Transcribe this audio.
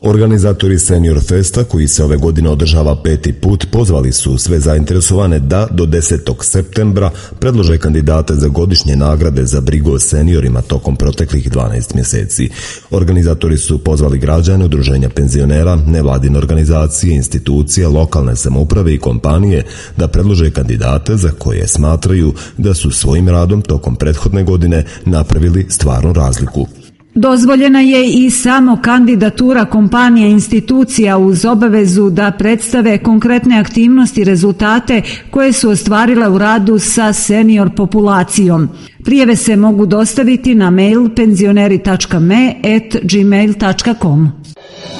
Organizatori Senior Festa, koji se ove godine održava 5. put, pozvali su sve zainteresovane da do 10. septembra predlože kandidate za godišnje nagrade za brigu o seniorima tokom proteklih 12 mjeseci. Organizatori su pozvali građane, udruženja penzionera, nevladine organizacije, institucije, lokalne samouprave i kompanije da predlože kandidate za koje smatraju da su svojim radom tokom prethodne godine napravili stvarnu razliku. Dozvoljena je i samo kandidatura kompanija i institucija uz obavezu da predstave konkretne aktivnosti i rezultate koje su ostvarile u radu sa senior populacijom. Prijave se mogu dostaviti na mail penzioneri.me@gmail.com.